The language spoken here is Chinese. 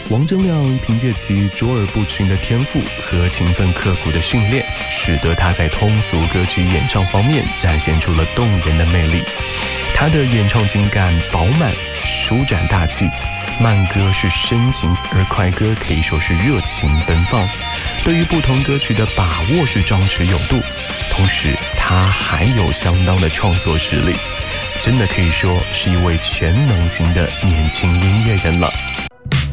王铮亮凭借其卓尔不群的天赋和勤奋刻苦的训练，使得他在通俗歌曲演唱方面展现出了动人的魅力。他的演唱情感饱满，舒展大气，慢歌是深情，而快歌可以说是热情奔放。对于不同歌曲的把握是张弛有度，同时他还有相当的创作实力，真的可以说是一位全能型的年轻音乐人了。